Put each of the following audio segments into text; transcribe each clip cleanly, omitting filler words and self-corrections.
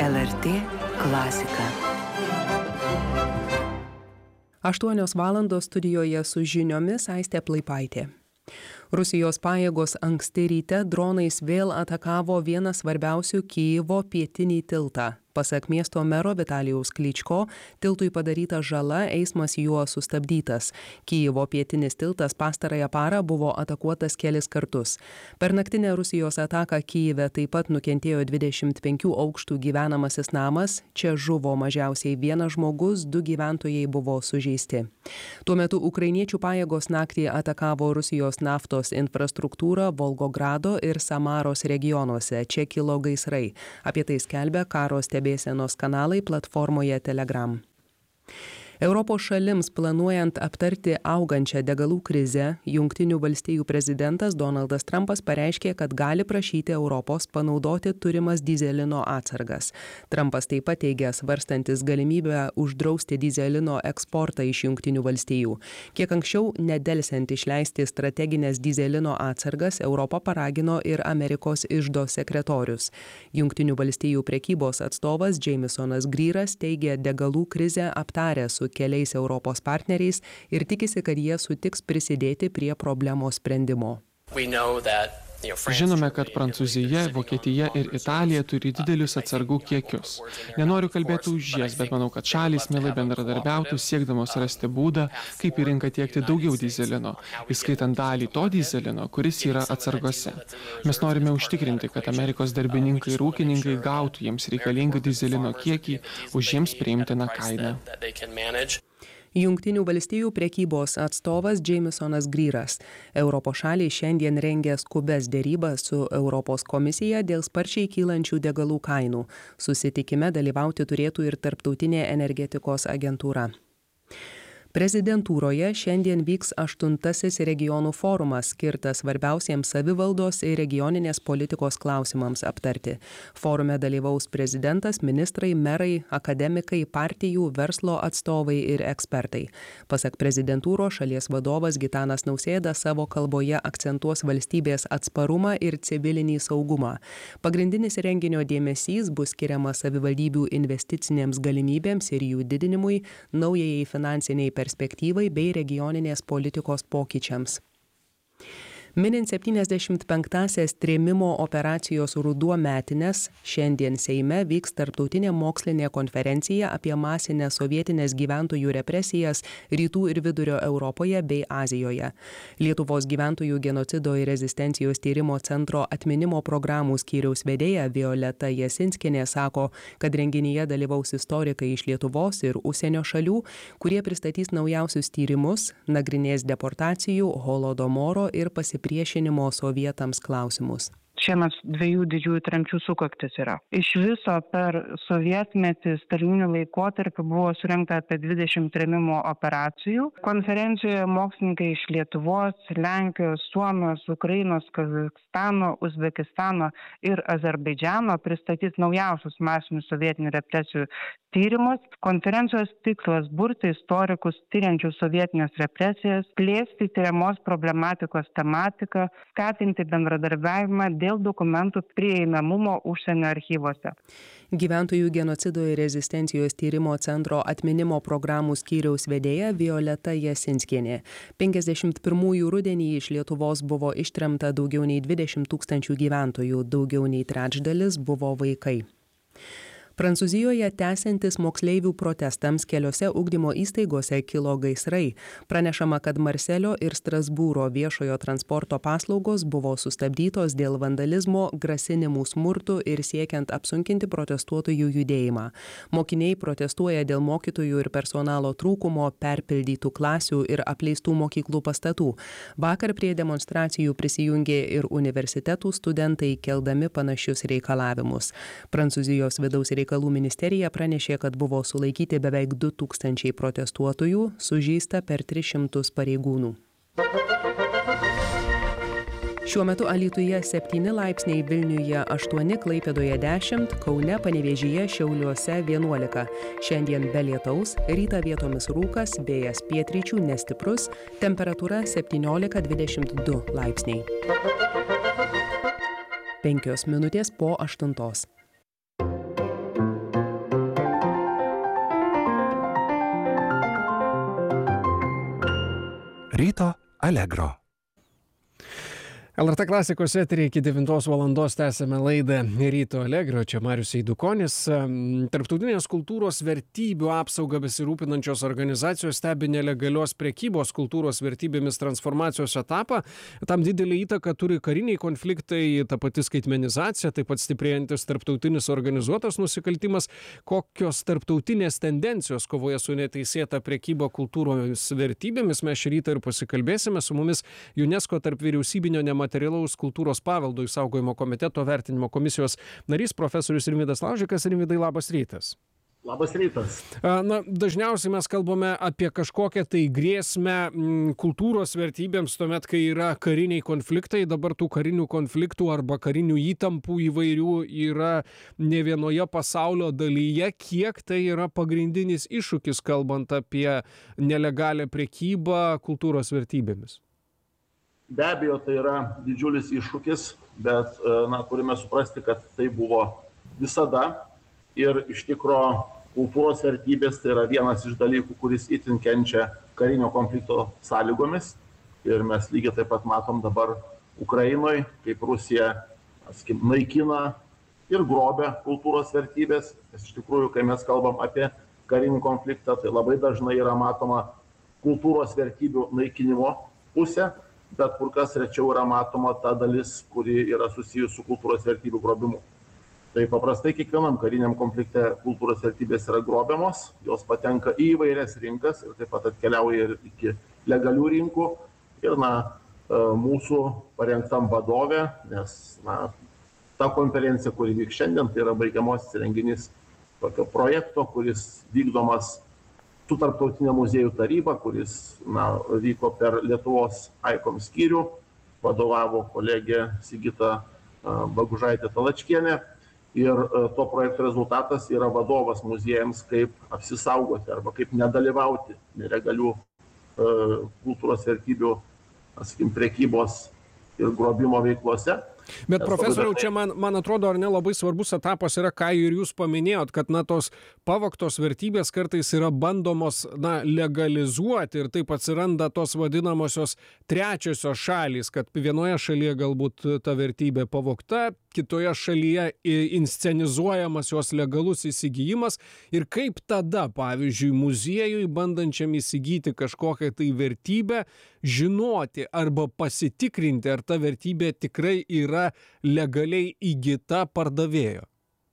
LRT klasika. 8 valandos studijoje su žiniomis Aistė Plaipaitė. Rusijos pajėgos anksti ryte dronais vėl atakavo vieną svarbiausių Kijevo pietinį tiltą. Pasak miesto mero Vitalijaus Kličko, tiltui padaryta žala, eismas juo sustabdytas. Kijevo pietinis tiltas pastarąją parą buvo atakuotas kelis kartus. Per naktinę Rusijos ataką Kijeve taip pat nukentėjo 25 aukštų gyvenamasis namas. Čia žuvo mažiausiai vienas žmogus, 2 gyventojai buvo sužeisti. Tuo metu ukrainiečių pajėgos naktį atakavo Rusijos naftos infrastruktūrą Volgogrado ir Samaros regionuose. Čia kilo gaisrai. Apie tai skelbia karo stebėsenos kanalai platformoje Telegram. Europos šalims planuojant aptarti augančią degalų krizę, Jungtinių valstijų prezidentas Donaldas Trumpas pareiškė, kad gali prašyti Europos panaudoti turimas dyzelino atsargas. Trumpas taip pat teigia svarstantis galimybę uždrausti dyzelino eksportą iš Jungtinių valstijų. Kiek anksčiau, nedelsiant išleisti strateginės dyzelino atsargas, Europą paragino ir Amerikos iždo sekretorius. Jungtinių valstijų prekybos atstovas Jamesonas Greeras teigia degalų krizę aptarę su keliais Europos partneriais ir tikisi, kad jie sutiks prisidėti prie problemos sprendimo. Žinome, kad Prancūzija, Vokietija ir Italija turi didelius atsargų kiekius. Nenoriu kalbėti už jas, bet manau, kad šalys mielai bendradarbiautų siekdamos rasti būdą, kaip į rinką tiekti daugiau dyzelino, įskaitant dalį to dyzelino, kuris yra atsargose. Mes norime užtikrinti, kad Amerikos darbininkai ir ūkininkai gautų jiems reikalingą dyzelino kiekį už jiems priimtiną kainą. Jungtinių valstijų prekybos atstovas Jamesonas Greeras. Europos šaliai šiandien rengia skubes derybas su Europos komisija dėl sparčiai kylančių degalų kainų. Susitikime dalyvauti turėtų ir Tarptautinė energetikos agentūra. Prezidentūroje šiandien vyks 8. regionų forumas, skirtas svarbiausiems savivaldos ir regioninės politikos klausimams aptarti. Forume dalyvaus prezidentas, ministrai, merai, akademikai, partijų, verslo atstovai ir ekspertai. Pasak prezidentūros, šalies vadovas Gitanas Nausėda savo kalboje akcentuos valstybės atsparumą ir civilinį saugumą. Pagrindinis renginio dėmesys bus skiriamas savivaldybių investicinėms galimybėms ir jų didinimui, naujai finansiniai perspektyvai bei regioninės politikos pokyčiams. Minint 75-asias trėmimo operacijos Ruduo metines, šiandien Seime vyks tarptautinė mokslinė konferencija apie masinės sovietinės gyventojų represijas Rytų ir Vidurio Europoje bei Azijoje. Lietuvos gyventojų genocido ir rezistencijos tyrimo centro atminimo programų skyriaus vedėja Violeta Jasinskienė sako, kad renginyje dalyvaus istorikai iš Lietuvos ir užsienio šalių, kurie pristatys naujausius tyrimus, nagrinės deportacijų, holodomoro ir pasipriešinimo sovietams klausimus. Šiemet 2 didžiųjų tremčių sukaktis yra. Iš viso per sovietmetį stalininiu laikotarpiu buvo surengta apie 20 trėmimo operacijų. Konferencijoje mokslininkai iš Lietuvos, Lenkijos, Suomijos, Ukrainos, Kazachstano, Uzbekistano ir Azerbaidžiano pristatys naujausius masinių sovietinių represijų tyrimus. Konferencijos tikslas burti istorikus tiriančius sovietinės represijas, plėsti tyriamos problematikos tematiką, skatinti bendradarbiavimą dėl dokumentų prieinamumo užsienio archyvuose. Gyventojų genocido ir rezistencijos tyrimo centro atminimo programų skyriaus vedėja Violeta Jasinskienė. 51-ųjų rudenį iš Lietuvos buvo ištremta daugiau nei 20 000 gyventojų, daugiau nei trečdalis buvo vaikai. Prancūzijoje tęsiantis moksleivių protestams keliose ugdymo įstaigose kilo gaisrai. Pranešama, kad Marselio ir Strasbūro viešojo transporto paslaugos buvo sustabdytos dėl vandalizmo, grasinimų smurtų ir siekiant apsunkinti protestuotojų judėjimą. Mokiniai protestuoja dėl mokytojų ir personalo trūkumo, perpildytų klasių ir apleistų mokyklų pastatų. Vakar prie demonstracijų prisijungė ir universitetų studentai, keldami panašius reikalavimus. Prancūzijos vidaus reikalų ministerija pranešė, kad buvo sulaikyti beveik 2000 protestuotojų, sužeista per 300 pareigūnų. Šiuo metu Alytuje 7 laipsniai, Vilniuje 8, Klaipėdoje 10, Kaune, Panevėžyje, Šiauliuose 11. Šiandien be lietaus, rytą vietomis rūkas, vėjas pietryčių nestiprus, temperatūra 17–22 laipsniai. 5 minutės po 8. Ryto Allegro. LRT klasikos eteryje iki 9 valandos tęsėme laidą Ryto Allegro, čia Marius Eidukonis. Tarptautinės kultūros vertybių apsaugą besirūpinančios organizacijos stebi nelegalios prekybos kultūros vertybėmis transformacijos etapą. Tam didelį įtaką turi kariniai konfliktai, ta pati skaitmenizacija, taip pat stiprėjantis tarptautinis organizuotas nusikaltimas. Kokios tarptautinės tendencijos kovoje su neteisėta prekyba kultūros vertybėmis, mes šį rytą ir pasikalbėsime. Su mumis UNESCO tarp vyriausybinio materialaus kultūros paveldo išsaugojimo komiteto vertinimo komisijos narys profesorius Rimvydas Laužikas. Rimvydai, labas rytas. Labas rytas. Dažniausiai mes kalbame apie kažkokią tai grėsmę kultūros vertybėms, tuomet, kai yra kariniai konfliktai. Dabar tų karinių konfliktų arba karinių įtampų įvairių yra ne vienoje pasaulio dalyje. Kiek tai yra pagrindinis iššūkis, kalbant apie nelegalią prekybą kultūros vertybėmis? Be abejo, tai yra didžiulis iššūkis, bet turime suprasti, kad tai buvo visada ir iš tikro kultūros vertybės tai yra vienas iš dalykų, kuris itin kenčia karinio konflikto sąlygomis. Ir mes lygiai taip pat matom dabar Ukrainoje, kaip Rusija naikina ir grobia kultūros vertybės. Nes iš tikrųjų, kai mes kalbam apie karinį konfliktą, tai labai dažnai yra matoma kultūros vertybių naikinimo pusė, bet kur kas rečiau yra matoma ta dalis, kuri yra susijusi su kultūros vertybių grobimu. Tai paprastai kiekvienam kariniam konflikte kultūros vertybės yra grobiamos, jos patenka į įvairias rinkas ir taip pat atkeliauja ir iki legalių rinkų. Ir mūsų parengtam vadovė, nes ta konferencija, kuri vyks šiandien, tai yra baigiamasis renginys tokio projekto, kuris vykdomas su Tarptautinė muziejų taryba, kuris vyko per Lietuvos ICOM skyrių, vadovavo kolegė Sigita Bagužaitė Talačkienė. Ir to projekto rezultatas yra vadovas muziejams, kaip apsisaugoti arba kaip nedalyvauti nelegalių kultūros vertybių, prekybos ir grobimo veiklose. Bet profesoriau, čia man atrodo, ar ne labai svarbus etapas yra, ką ir jūs paminėjot, kad tos pavogtos vertybės kartais yra bandomos legalizuoti ir taip atsiranda tos vadinamosios trečiosios šalys, kad vienoje šalyje galbūt ta vertybė pavogta, kitoje šalyje inscenizuojamas jos legalus įsigijimas ir kaip tada, pavyzdžiui, muziejui bandančiam įsigyti kažkokią tai vertybę, žinoti arba pasitikrinti, ar ta vertybė tikrai yra legaliai įgyta pardavėjo?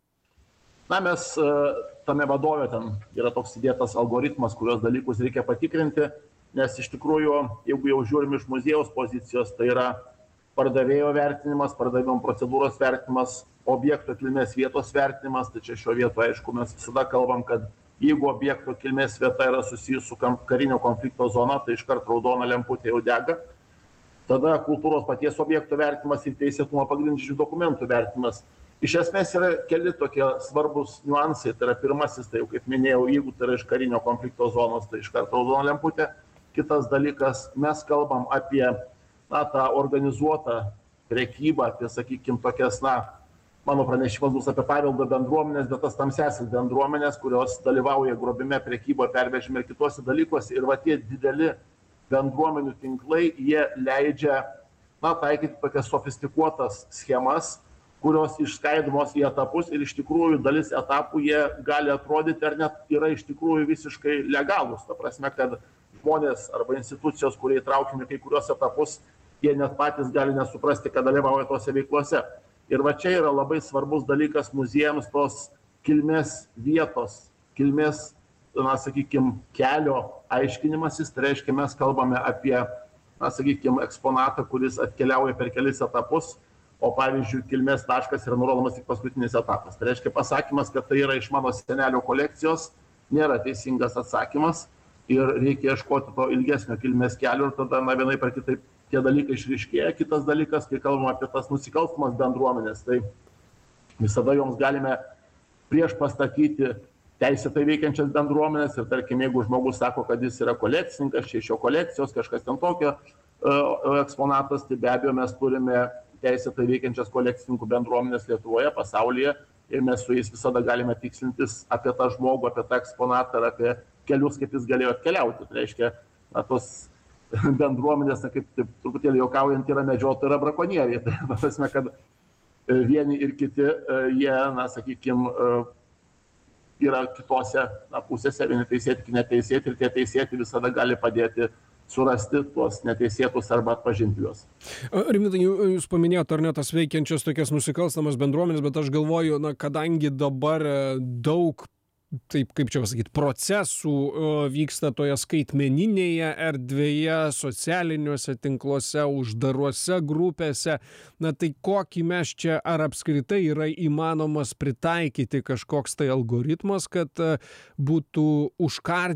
Mes tame vadove ten yra toks įdėtas algoritmas, kurios dalykus reikia patikrinti, nes iš tikrųjų, jeigu jau žiūrim iš muziejaus pozicijos, tai yra pardavėjo vertinimas, pardavimo procedūros vertinimas, objekto kilmės vietos vertinimas. Tai čia šio vietoje, aišku, mes visada kalbam, kad jeigu objekto kilmės vieta yra susijusi su karinio konflikto zona, tai iškart raudona lemputė jau dega. Tada kultūros paties objekto vertinimas ir teisėtumo pagrindžių dokumentų vertinimas. Iš esmės yra keli tokie svarbus niuansai. Tai yra pirmasis, tai jau kaip minėjau, jeigu tai yra iš karinio konflikto zonos, tai iškart raudona lemputė. Kitas dalykas, mes kalbam apie tą organizuotą prekybą, apie, sakykime, tokias, mano pranešimas bus apie paveldo bendruomenės, bet tas tamsiasis bendruomenės, kurios dalyvauja grobime, prekyboje, pervežime ir kitose dalykuose. Ir tie dideli bendruomenių tinklai, jie leidžia, taikyti tokias sofistikuotas schemas, kurios išskaidomos į etapus ir iš tikrųjų dalis etapų jie gali atrodyti ar net yra iš tikrųjų visiškai legalūs. Ta prasme, kad žmonės arba institucijos, kurie įtraukiami kai kurios etapus, jie net patys gali nesuprasti, kad dalyvauja tose veiklose. Ir čia yra labai svarbus dalykas muziejams tos kilmės vietos, kilmės, kelio aiškinimasis. Tai reiškia, mes kalbame apie, eksponatą, kuris atkeliauja per kelis etapus, o pavyzdžiui, kilmės taškas yra nurodomas tik paskutinis etapas. Tai reiškia, pasakymas, kad tai yra iš mano senelio kolekcijos, nėra teisingas atsakymas ir reikia ieškoti to ilgesnio kilmės kelio ir tada vienaip ar kitaip tie dalykai išryškėja. Kitas dalykas, kai kalbame apie tas nusikalstamas bendruomenės, tai visada joms galime prieš pastatyti teisėtai veikiančias bendruomenės ir tarkim, jeigu žmogus sako, kad jis yra kolekcininkas, čia iš jo kolekcijos, kažkas ten tokio eksponatas, tai be abejo mes turime teisėtai veikiančias kolekcininkų bendruomenės Lietuvoje, pasaulyje ir mes su jais visada galime tikslintis apie tą žmogų, apie tą eksponatą ir apie kelius, kaip jis galėjo atkeliauti. Tai reiškia, tos bendruomenės, kaip taip, truputėlį juokaujant, yra medžiotojai, yra brakonieriai. Tai prasme, kad vieni ir kiti, jie, sakykime, yra kitose pusėse, vieni teisėti, kiti neteisėti, ir tie teisėti visada gali padėti surasti tuos neteisėtus arba atpažinti juos. Rimvydai, jūs paminėjote, ar ne, tas veikiančias tokias nusikalstamas bendruomenės, bet aš galvoju, kadangi dabar daug, taip kaip čia pasakyti, procesų vyksta toje skaitmeninėje erdvėje, socialiniuose tinkluose, uždaruose grupėse, tai kokį mes čia, ar apskritai yra įmanomas pritaikyti kažkoks tai algoritmas, kad būtų užkardyti